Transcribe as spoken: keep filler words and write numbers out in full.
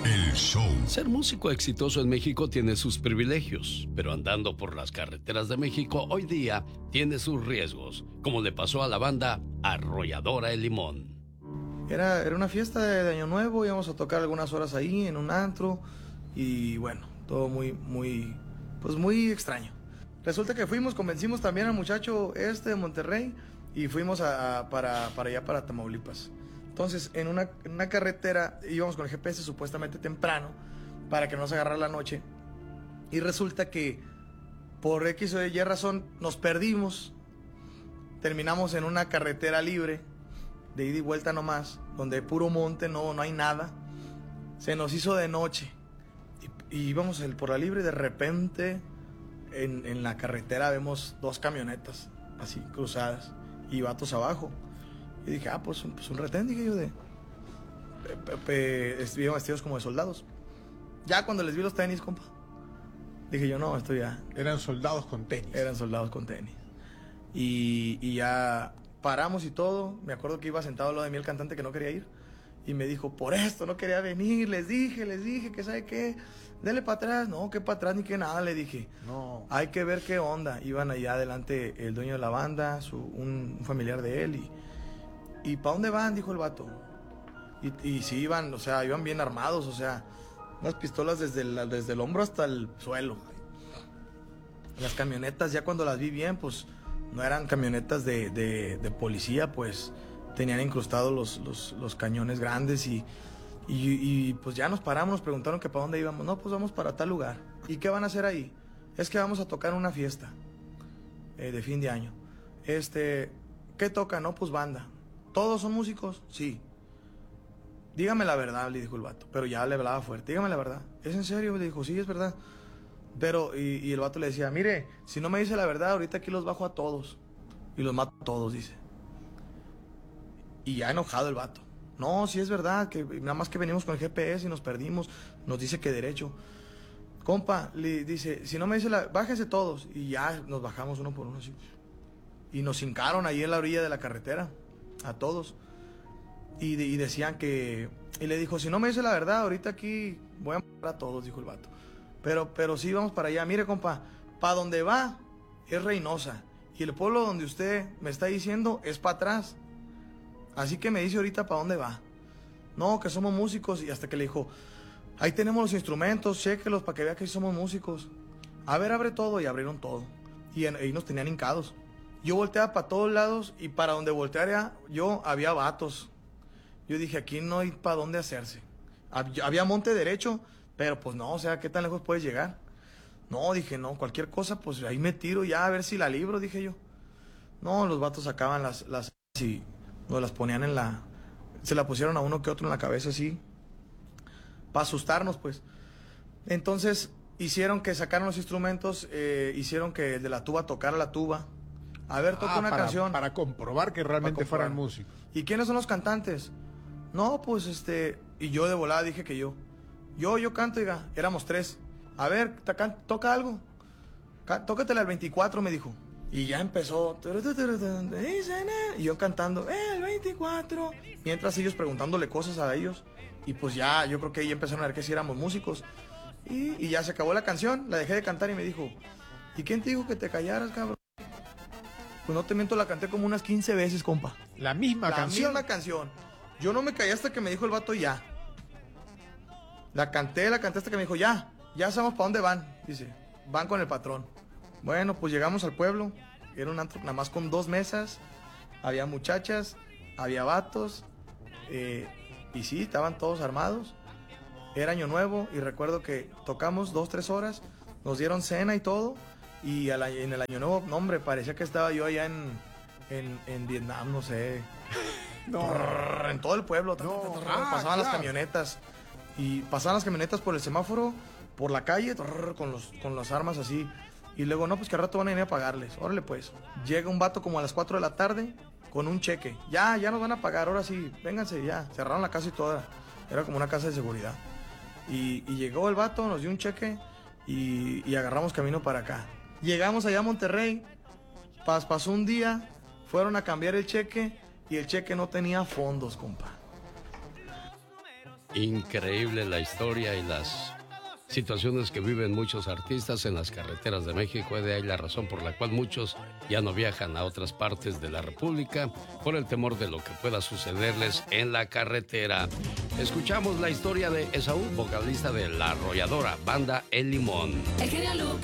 El show. Ser músico exitoso en México tiene sus privilegios, pero andando por las carreteras de México hoy día tiene sus riesgos, como le pasó a la banda Arrolladora El Limón. Era, era una fiesta de, de Año Nuevo, íbamos a tocar algunas horas ahí en un antro y bueno, todo muy, muy, pues muy extraño. Resulta que fuimos, convencimos también al muchacho este de Monterrey y fuimos a, a, para, para allá, para Tamaulipas. Entonces, en una, en una carretera íbamos con el G P S supuestamente temprano para que no se agarrara la noche. Y resulta que por X o Y razón nos perdimos. Terminamos en una carretera libre, de ida y vuelta nomás, donde hay puro monte, no, no hay nada. Se nos hizo de noche. Y, y íbamos el, por la libre y de repente en, en la carretera vemos dos camionetas así cruzadas y vatos abajo. Y dije, ah, pues, pues un retén, dije yo, de... Pe, pe, estuvieron vestidos como de soldados. Ya cuando les vi los tenis, compa, dije yo, no, esto ya... Eran soldados con tenis. Eran soldados con tenis. Y, y ya paramos y todo. Me acuerdo que iba sentado al lado de mí el cantante que no quería ir. Y me dijo, por esto no quería venir. Les dije, les dije, que sabe qué. Dele para atrás. No, que para atrás ni que nada, le dije. No. Hay que ver qué onda. Iban allá adelante el dueño de la banda, su, un, un familiar de él y... ¿Y para dónde van? Dijo el vato. Y, y sí iban, o sea, iban bien armados, o sea, unas pistolas desde el, desde el hombro hasta el suelo. Las camionetas, ya cuando las vi bien, pues no eran camionetas de, de, de policía, pues tenían incrustados los, los, los cañones grandes y, y, y pues ya nos paramos, nos preguntaron que para dónde íbamos. No, pues vamos para tal lugar. ¿Y qué van a hacer ahí? Es que vamos a tocar una fiesta eh, de fin de año. Este, ¿qué tocan? No, pues banda. ¿Todos son músicos? Sí. Dígame la verdad, le dijo el vato. Pero ya le hablaba fuerte. Dígame la verdad. ¿Es en serio? Le dijo, sí, es verdad. Pero, y, y el vato le decía, mire, si no me dice la verdad, ahorita aquí los bajo a todos. Y los mato a todos, dice. Y ya enojado el vato. No, sí es verdad, que nada más que venimos con el G P S y nos perdimos. Nos dice que derecho. Compa, le dice, si no me dice la... Bájense todos. Y ya nos bajamos uno por uno, así. Y nos hincaron ahí en la orilla de la carretera. A todos. Y, de, y decían que... Y le dijo, si no me dice la verdad, ahorita aquí voy a matar a todos, dijo el vato. Pero, pero sí, vamos para allá. Mire, compa, para donde va es Reynosa. Y el pueblo donde usted me está diciendo es para atrás. Así que me dice ahorita para dónde va. No, que somos músicos. Y hasta que le dijo, ahí tenemos los instrumentos, chéquelos para que vea que sí somos músicos. A ver, abre todo. Y abrieron todo. Y ahí nos tenían hincados. Yo volteaba para todos lados y para donde volteara yo había vatos. Yo dije, aquí no hay para dónde hacerse. Había monte derecho, pero pues no, o sea, ¿qué tan lejos puedes llegar? No, dije, no, cualquier cosa, pues ahí me tiro ya a ver si la libro, dije yo. No, los vatos sacaban las, las y nos las ponían en la... Se la pusieron a uno que otro en la cabeza así, para asustarnos, pues. Entonces, hicieron que sacaran los instrumentos, eh, hicieron que el de la tuba tocara la tuba. A ver, toca ah, una para, canción. Para comprobar que realmente comprobar. fueran músicos. ¿Y quiénes son los cantantes? No, pues este... Y yo de volada dije que yo. Yo, yo canto, diga. Éramos tres. A ver, toca algo. Tócatela al veinticuatro, me dijo. Y ya empezó. Y yo cantando, el veinticuatro. Mientras ellos preguntándole cosas a ellos. Y pues ya, yo creo que ahí empezaron a ver que sí éramos músicos. Y, y ya se acabó la canción. La dejé de cantar y me dijo, ¿y quién te dijo que te callaras, cabrón? Pues no te miento, la canté como unas quince veces, compa. La misma la canción. La misma canción. Yo no me callé hasta que me dijo el vato ya. La canté, la canté hasta que me dijo ya. Ya sabemos para dónde van. Dice, van con el patrón. Bueno, pues llegamos al pueblo. Era un antro nada más con dos mesas. Había muchachas, había vatos. Eh, y sí, estaban todos armados. Era Año Nuevo y recuerdo que tocamos dos, tres horas. Nos dieron cena y todo. Y al, en el Año Nuevo, no, hombre, parecía que estaba yo allá en, en, en Vietnam, no sé. No. Trrr, en todo el pueblo. No. Trrr, trrr, ah, pasaban claro. las camionetas. Y pasaban las camionetas por el semáforo, por la calle, trrr, con, los, con las armas así. Y luego, no, pues que al rato van a venir a pagarles. Órale, pues. Llega un vato como a las cuatro de la tarde con un cheque. Ya, ya nos van a pagar, ahora sí. Vénganse, ya. Cerraron la casa y toda. Era como una casa de seguridad. Y, y llegó el vato, nos dio un cheque y, y agarramos camino para acá. Llegamos allá a Monterrey, pas, pasó un día, fueron a cambiar el cheque y el cheque no tenía fondos, compa. Increíble la historia y las situaciones que viven muchos artistas en las carreteras de México. De ahí la razón por la cual muchos ya no viajan a otras partes de la República por el temor de lo que pueda sucederles en la carretera. Escuchamos la historia de Esaú, vocalista de La Arrolladora, banda El Limón. El genio Lucas.